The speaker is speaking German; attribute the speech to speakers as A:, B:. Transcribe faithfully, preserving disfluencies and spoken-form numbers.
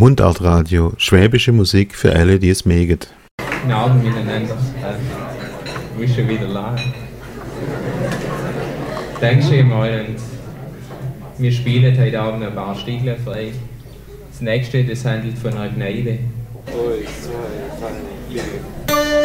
A: Mundartradio, schwäbische Musik für alle, die es mögen.
B: Guten Abend miteinander. Äh, du bist schon wieder lachen. Dankeschön mal und wir spielen heute Abend ein paar Stiegler frei. Das nächste, das handelt von einer Gnade.
C: Eins, zwei, drei, vier.